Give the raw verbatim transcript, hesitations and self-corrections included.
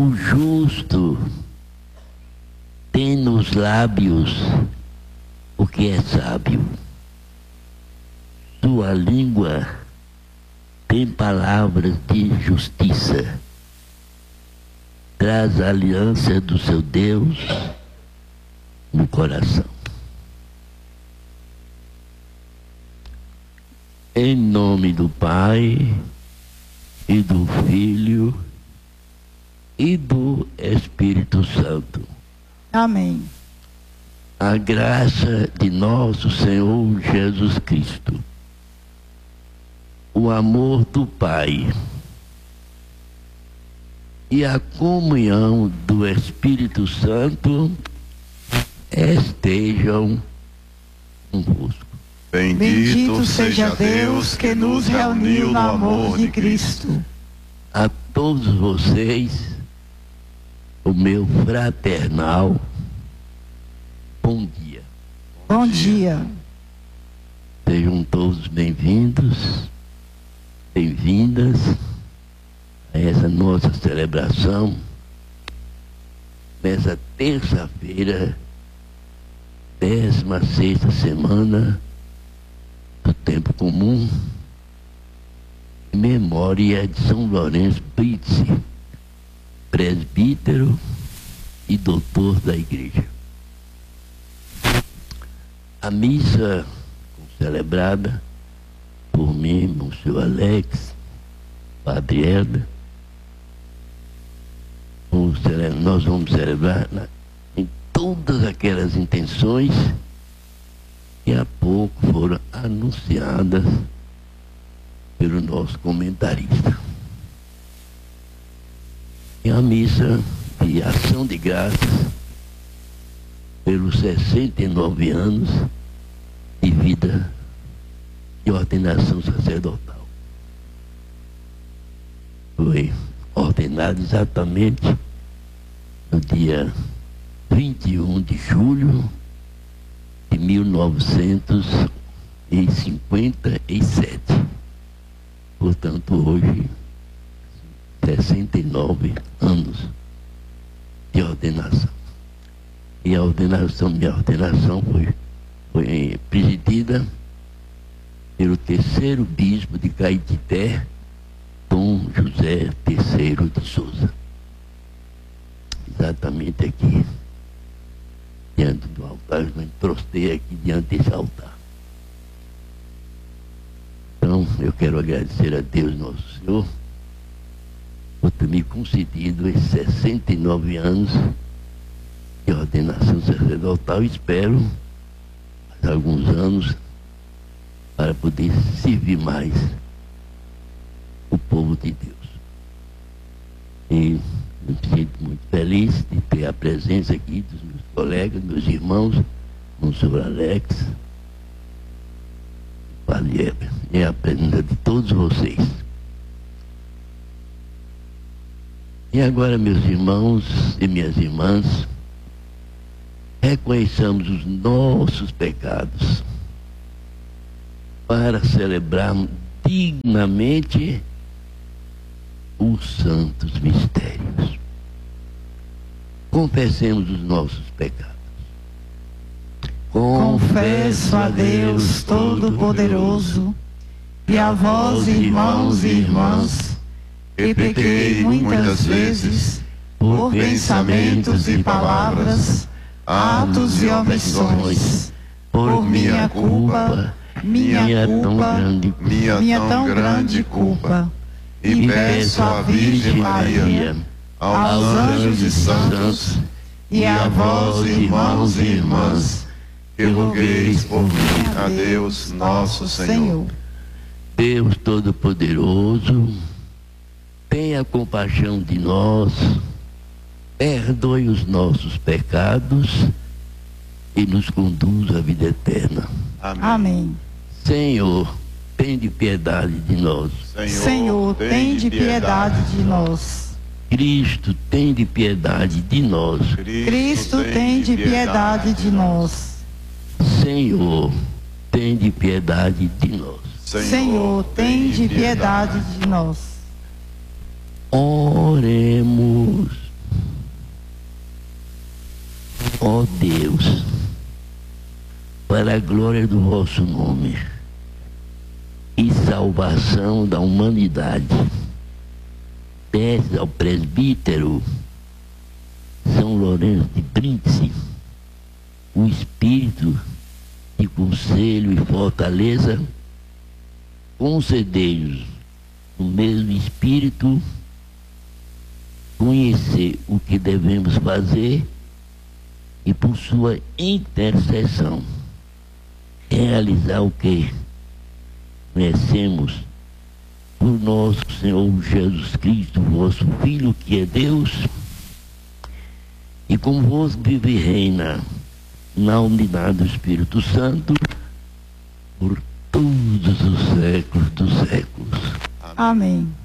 O justo tem nos lábios o que é sábio. Sua língua tem palavras de justiça. Traz a aliança do seu Deus no coração. Em nome do Pai, e do Filho, e do Espírito Santo. Amém. A graça de nosso Senhor Jesus Cristo, o amor do Pai e a comunhão do Espírito Santo estejam convosco. Bendito, Bendito seja Deus que nos reuniu no amor de Cristo. A todos vocês, o meu fraternal bom dia. Bom dia. Sejam todos bem-vindos, bem-vindas a essa nossa celebração, nessa terça-feira, décima sexta semana do tempo comum, em memória de São Lourenço Pizzi, presbítero e doutor da igreja. A missa celebrada por mim, Monsenhor Alex, Padre Helder, nós vamos celebrar em todas aquelas intenções que há pouco foram anunciadas pelo nosso comentarista. E a missa de ação de graças pelos sessenta e nove anos de vida de ordenação sacerdotal. Foi ordenado exatamente no dia vinte e um de julho de mil novecentos e cinquenta e sete. Portanto, hoje, sessenta e nove anos de ordenação. E a ordenação, minha ordenação foi, foi presidida pelo terceiro bispo de Caetité, Dom José terceiro de Souza. Exatamente aqui, diante do altar, eu me prostei aqui diante desse altar. Então, eu quero agradecer a Deus Nosso Senhor por ter me concedido esses sessenta e nove anos de ordenação sacerdotal. Espero mais alguns anos para poder servir mais o povo de Deus. E eu me sinto muito feliz de ter a presença aqui dos meus colegas, meus irmãos, Monsenhor Alex, Padre Heber, e a presença de todos vocês. E agora, meus irmãos e minhas irmãs, reconheçamos os nossos pecados para celebrarmos dignamente os santos mistérios. Confessemos os nossos pecados. Confesso a Deus Todo-Poderoso e a vós, irmãos e irmãs, que pequei muitas vezes por pensamentos e palavras, atos e omissões, por minha culpa, minha culpa, minha tão grande culpa. E peço à Virgem Maria, aos anjos e santos, e a vós, irmãos e irmãs, que rogueis por mim a Deus nosso Senhor. Deus Todo-Poderoso, tenha compaixão de nós, perdoe os nossos pecados e nos conduz à vida eterna. Amém. Amém. Senhor, tende piedade de nós. Senhor, tende piedade de nós. Cristo, tende piedade de nós. Cristo, tende piedade de nós. Senhor, tende piedade de nós. Senhor, tende piedade de nós. Oremos. ó Deus, para a glória do vosso nome e salvação da humanidade, peço ao presbítero São Lourenço de Brindisi o espírito de conselho e fortaleza, concedei-nos no mesmo espírito conhecer o que devemos fazer e por sua intercessão realizar o que conhecemos por nosso Senhor Jesus Cristo, vosso Filho, que é Deus, e convosco vive e reina na unidade do Espírito Santo por todos os séculos dos séculos. Amém.